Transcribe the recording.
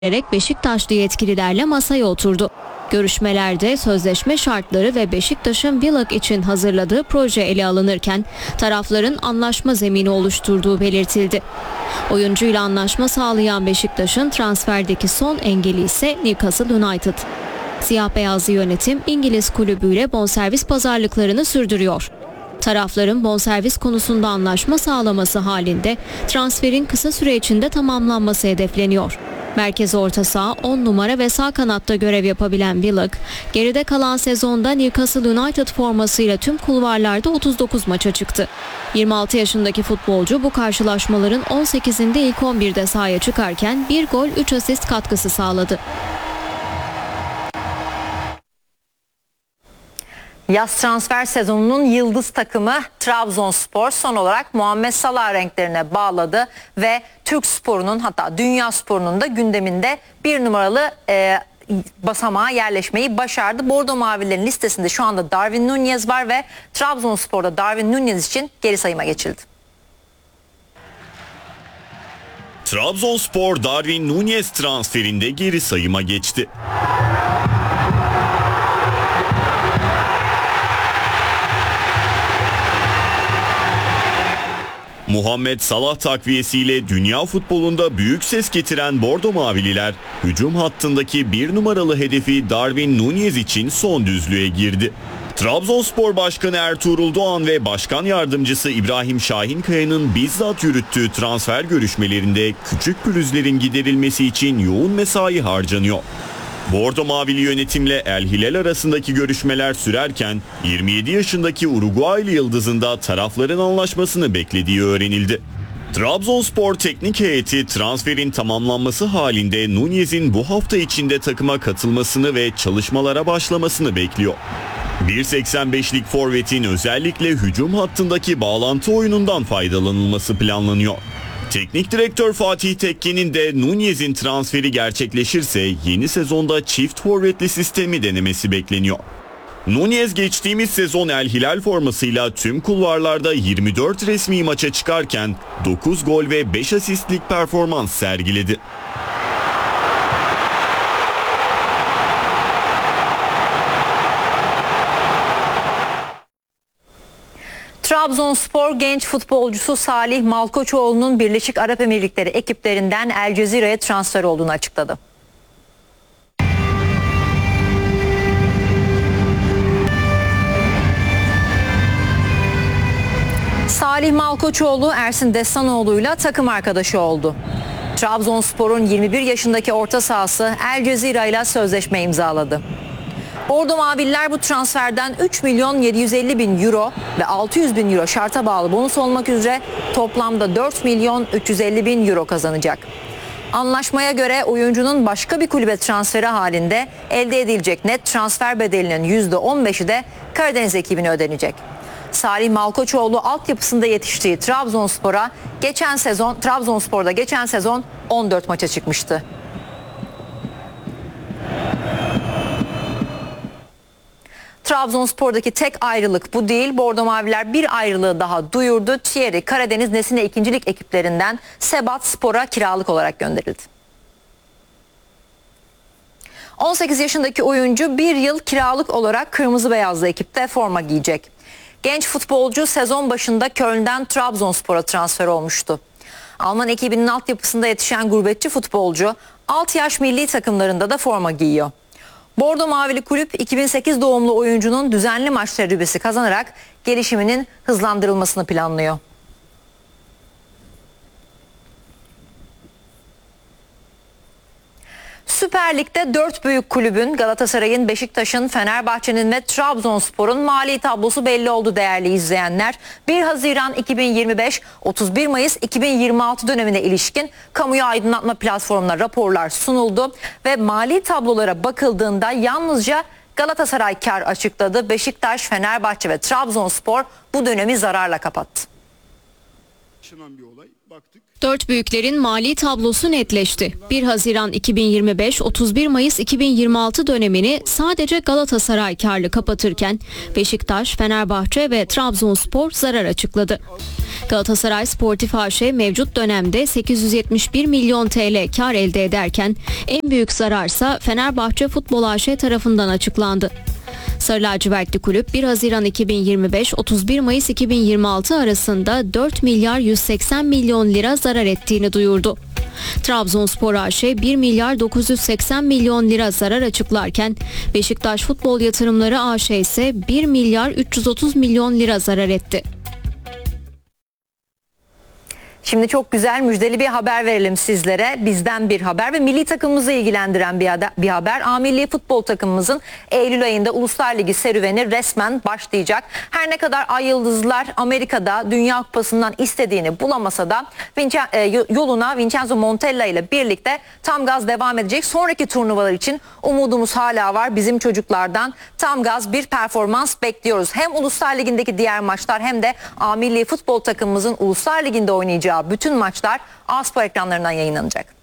Beşiktaşlı yetkililerle masaya oturdu. Görüşmelerde sözleşme şartları ve Beşiktaş'ın Willock için hazırladığı proje ele alınırken tarafların anlaşma zemini oluşturduğu belirtildi. Oyuncuyla anlaşma sağlayan Beşiktaş'ın transferdeki son engeli ise Newcastle United. Siyah beyazlı yönetim İngiliz kulübüyle bonservis pazarlıklarını sürdürüyor. Tarafların bonservis konusunda anlaşma sağlaması halinde transferin kısa süre içinde tamamlanması hedefleniyor. Merkez orta saha 10 numara ve sağ kanatta görev yapabilen Willock, geride kalan sezonda Newcastle United formasıyla tüm kulvarlarda 39 maça çıktı. 26 yaşındaki futbolcu bu karşılaşmaların 18'inde ilk 11'de sahaya çıkarken 1 gol 3 asist katkısı sağladı. Yaz transfer sezonunun yıldız takımı Trabzonspor son olarak Muhammed Salah renklerine bağladı ve Türk sporunun, hatta dünya sporunun da gündeminde bir numaralı basamağa yerleşmeyi başardı. Bordo Mavilerin listesinde şu anda Darwin Núñez var ve Trabzonspor'da Darwin Núñez için geri sayıma geçildi. Trabzonspor Darwin Núñez transferinde geri sayıma geçti. Muhammed Salah takviyesiyle dünya futbolunda büyük ses getiren Bordo Mavililer, hücum hattındaki bir numaralı hedefi Darwin Núñez için son düzlüğe girdi. Trabzonspor Başkanı Ertuğrul Doğan ve Başkan Yardımcısı İbrahim Şahinkaya'nın bizzat yürüttüğü transfer görüşmelerinde küçük pürüzlerin giderilmesi için yoğun mesai harcanıyor. Bordo Mavili yönetimle El Hilal arasındaki görüşmeler sürerken 27 yaşındaki Uruguaylı yıldızın da tarafların anlaşmasını beklediği öğrenildi. Trabzonspor teknik heyeti transferin tamamlanması halinde Núñez'in bu hafta içinde takıma katılmasını ve çalışmalara başlamasını bekliyor. 1.85'lik forvetin özellikle hücum hattındaki bağlantı oyunundan faydalanılması planlanıyor. Teknik direktör Fatih Tekke'nin de Núñez'in transferi gerçekleşirse yeni sezonda çift forvetli sistemi denemesi bekleniyor. Núñez geçtiğimiz sezon El Hilal formasıyla tüm kulvarlarda 24 resmi maça çıkarken 9 gol ve 5 asistlik performans sergiledi. Trabzonspor genç futbolcusu Salih Malkoçoğlu'nun Birleşik Arap Emirlikleri ekiplerinden El Cezire'ye transfer olduğunu açıkladı. Salih Malkoçoğlu Ersin Destanoğlu'yla takım arkadaşı oldu. Trabzonspor'un 21 yaşındaki orta sahası El Cezire ile sözleşme imzaladı. Bordo Mavililer bu transferden 3.750.000 euro ve 600.000 euro şarta bağlı bonus olmak üzere toplamda 4.350.000 euro kazanacak. Anlaşmaya göre oyuncunun başka bir kulübe transferi halinde elde edilecek net transfer bedelinin %15'i de Karadeniz ekibine ödenecek. Salih Malkoçoğlu altyapısında yetiştiği Trabzonspor'da geçen sezon 14 maça çıkmıştı. Trabzonspor'daki tek ayrılık bu değil. Bordo Maviler bir ayrılığı daha duyurdu. Thierry Karadeniz Nesine 2. Lig ekiplerinden Sebat Spor'a kiralık olarak gönderildi. 18 yaşındaki oyuncu bir yıl kiralık olarak kırmızı beyazlı ekipte forma giyecek. Genç futbolcu sezon başında Köln'den Trabzonspor'a transfer olmuştu. Alman ekibinin altyapısında yetişen gurbetçi futbolcu alt yaş milli takımlarında da forma giyiyor. Bordo Mavili kulüp 2008 doğumlu oyuncunun düzenli maç tecrübesi kazanarak gelişiminin hızlandırılmasını planlıyor. Süper Lig'de 4 büyük kulübün Galatasaray'ın, Beşiktaş'ın, Fenerbahçe'nin ve Trabzonspor'un mali tablosu belli oldu değerli izleyenler. 1 Haziran 2025, 31 Mayıs 2026 dönemine ilişkin kamuya aydınlatma platformuna raporlar sunuldu ve mali tablolara bakıldığında yalnızca Galatasaray kar açıkladı. Beşiktaş, Fenerbahçe ve Trabzonspor bu dönemi zararla kapattı. Dört büyüklerin mali tablosu netleşti. 1 Haziran 2025, 31 Mayıs 2026 dönemini sadece Galatasaray karlı kapatırken Beşiktaş, Fenerbahçe ve Trabzonspor zarar açıkladı. Galatasaray Sportif AŞ mevcut dönemde 871 milyon TL kar elde ederken en büyük zararsa Fenerbahçe Futbol AŞ tarafından açıklandı. Sarı lacivertli kulüp 1 Haziran 2025-31 Mayıs 2026 arasında 4 milyar 180 milyon lira zarar ettiğini duyurdu. Trabzonspor AŞ 1 milyar 980 milyon lira zarar açıklarken Beşiktaş Futbol Yatırımları AŞ ise 1 milyar 330 milyon lira zarar etti. Şimdi çok güzel müjdeli bir haber verelim sizlere. Bizden bir haber ve milli takımımızı ilgilendiren bir haber. A milli futbol takımımızın Eylül ayında Uluslar Ligi serüveni resmen başlayacak. Her ne kadar Ay Yıldızlar Amerika'da Dünya Kupası'ndan istediğini bulamasa da yoluna Vincenzo Montella ile birlikte tam gaz devam edecek. Sonraki turnuvalar için umudumuz hala var. Bizim çocuklardan tam gaz bir performans bekliyoruz. Hem Uluslar Ligi'ndeki diğer maçlar hem de A milli futbol takımımızın Uluslar Ligi'nde oynayacağı bütün maçlar A Spor ekranlarından yayınlanacak.